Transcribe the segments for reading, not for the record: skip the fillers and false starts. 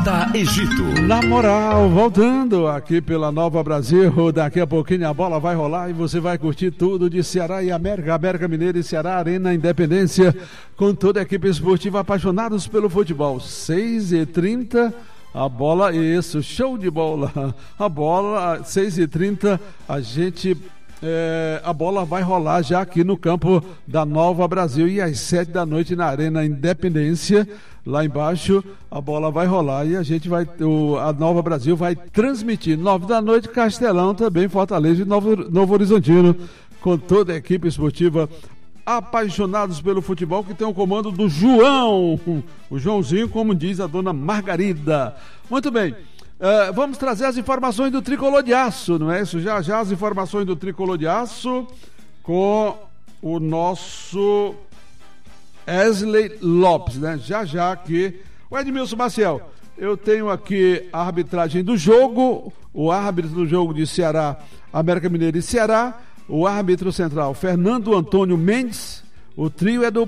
Egito. Na moral, voltando aqui pela Nova Brasil, daqui a pouquinho a bola vai rolar e você vai curtir tudo de Ceará e América Mineiro e Ceará, Arena Independência, com toda a equipe esportiva, apaixonados pelo futebol. 6h30, a bola, isso, show de bola. A bola, 6h30, a bola vai rolar já aqui no campo da Nova Brasil e às 7 da noite na Arena Independência, lá embaixo, a bola vai rolar e a gente a Nova Brasil vai transmitir 9 da noite, Castelão também, Fortaleza e Novo Horizontino, com toda a equipe esportiva, apaixonados pelo futebol, que tem o comando do João, o Joãozinho, como diz a dona Margarida. Muito bem. Vamos trazer as informações do Tricolor de Aço, não é isso? Já as informações do Tricolor de Aço com o nosso Wesley Lopes, né? Já aqui. O Edmilson Maciel, eu tenho aqui a arbitragem do jogo, o árbitro do jogo de Ceará, América Mineiro e Ceará, o árbitro central, Fernando Antônio Mendes, o trio é do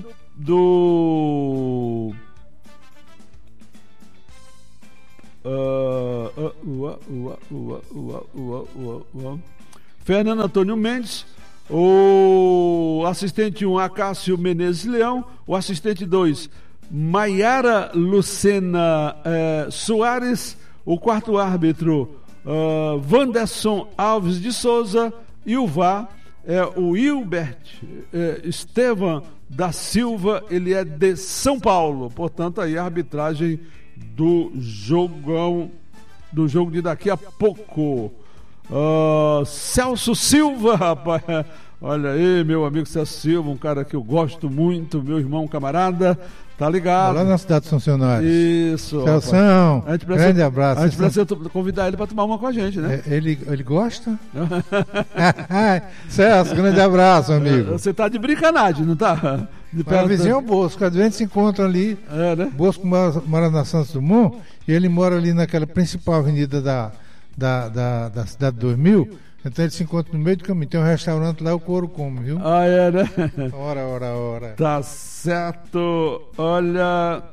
Fernando Antônio Mendes, o assistente 1, Acácio Menezes Leão, o assistente 2, Maiara Lucena Soares, o quarto árbitro, Wanderson Alves de Souza, e o VAR é o Hilbert Estevam da Silva, ele é de São Paulo, portanto aí a arbitragem do jogo de daqui a pouco. Celso Silva, rapaz, olha aí, meu amigo Celso Silva, um cara que eu gosto muito, meu irmão, camarada, tá ligado? Lá na cidade dos funcionários. Isso. Celção, grande abraço. A gente precisa convidar ele para tomar uma com a gente, né? Ele gosta? Celso, grande abraço, amigo. Você tá de brincanagem, não tá? Mas vizinho é o Bosco, às vezes se encontra ali, né? Bosco mora na Santos Dumont, e ele mora ali naquela principal avenida da cidade 2000, então ele se encontra no meio do caminho, tem um restaurante lá, o couro come, viu? Né? Ora. Tá certo, olha...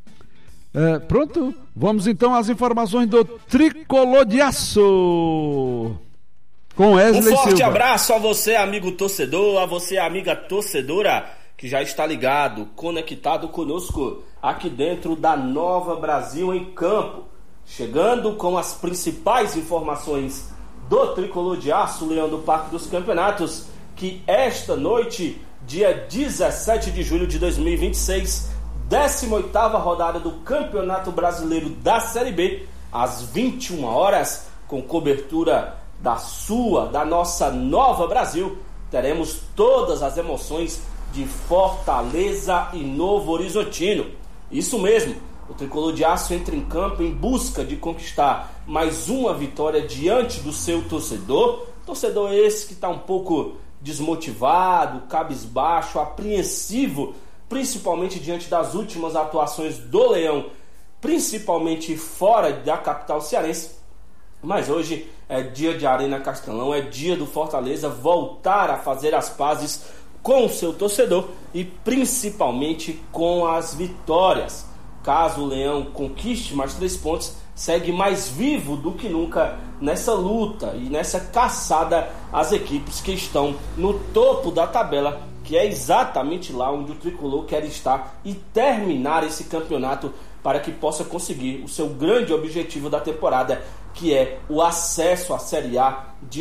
pronto, vamos então às informações do Tricolor de Aço, com Wesley Silva. Um forte abraço a você, amigo torcedor, a você, amiga torcedora, que já está ligado, conectado conosco aqui dentro da Nova Brasil em Campo, chegando com as principais informações do Tricolor de Aço, Leão do Parque dos Campeonatos, que esta noite, dia 17 de julho de 2026, 18ª rodada do Campeonato Brasileiro da Série B, às 21 horas, com cobertura da nossa Nova Brasil, teremos todas as emoções de Fortaleza e Novo Horizontino. Isso mesmo, o Tricolor de Aço entra em campo em busca de conquistar mais uma vitória diante do seu torcedor esse que está um pouco desmotivado, cabisbaixo, apreensivo, principalmente diante das últimas atuações do Leão, principalmente fora da capital cearense. Mas hoje é dia de Arena Castelão, é dia do Fortaleza voltar a fazer as pazes com o seu torcedor e principalmente com as vitórias. Caso o Leão conquiste mais 3 pontos, segue mais vivo do que nunca nessa luta e nessa caçada às equipes que estão no topo da tabela, que é exatamente lá onde o Tricolor quer estar e terminar esse campeonato para que possa conseguir o seu grande objetivo da temporada, que é o acesso à Série A de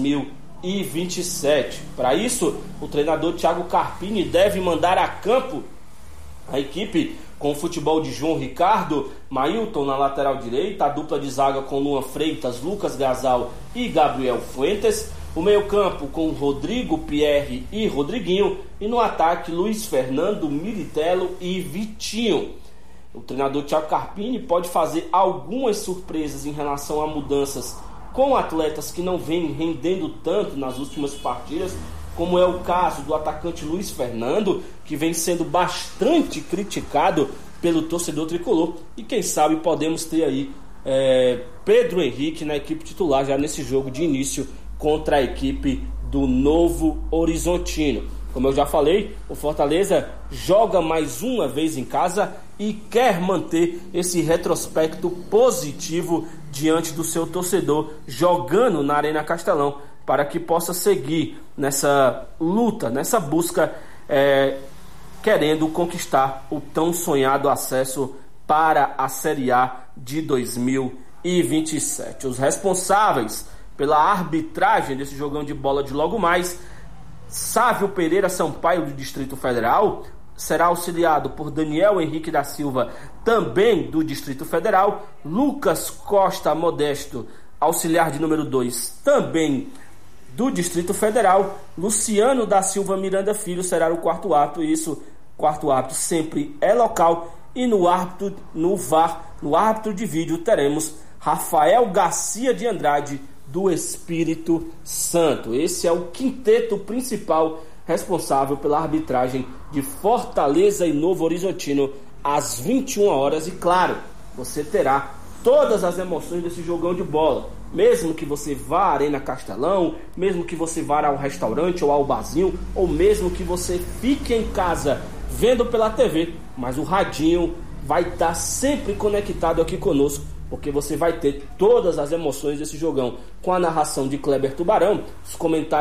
2027. Para isso, o treinador Thiago Carpini deve mandar a campo a equipe com o futebol de João Ricardo, Mailton na lateral direita, a dupla de zaga com Luan Freitas, Lucas Gasal e Gabriel Fuentes, o meio campo com Rodrigo, Pierre e Rodriguinho, e no ataque Luiz Fernando, Militello e Vitinho. O treinador Thiago Carpini pode fazer algumas surpresas em relação a mudanças com atletas que não vêm rendendo tanto nas últimas partidas, como é o caso do atacante Luiz Fernando, que vem sendo bastante criticado pelo torcedor tricolor, e quem sabe podemos ter aí Pedro Henrique na equipe titular já nesse jogo de início contra a equipe do Novo Horizontino. Como eu já falei, o Fortaleza joga mais uma vez em casa e quer manter esse retrospecto positivo diante do seu torcedor, jogando na Arena Castelão, para que possa seguir nessa luta, nessa busca, querendo conquistar o tão sonhado acesso para a Série A de 2027. Os responsáveis pela arbitragem desse jogão de bola de logo mais, Sávio Pereira Sampaio, do Distrito Federal, será auxiliado por Daniel Henrique da Silva, também do Distrito Federal. Lucas Costa Modesto, auxiliar de número 2, também do Distrito Federal. Luciano da Silva Miranda Filho será o quarto árbitro, e isso, quarto árbitro sempre é local. E no árbitro, no VAR, no árbitro de vídeo, teremos Rafael Garcia de Andrade, do Espírito Santo. Esse é o quinteto principal responsável pela arbitragem de Fortaleza e Novo Horizontino às 21 horas. E claro, você terá todas as emoções desse jogão de bola. Mesmo que você vá à Arena Castelão, mesmo que você vá ao restaurante ou ao barzinho, ou mesmo que você fique em casa vendo pela TV, mas o radinho vai estar sempre conectado aqui conosco, porque você vai ter todas as emoções desse jogão, com a narração de Kleber Tubarão, os comentários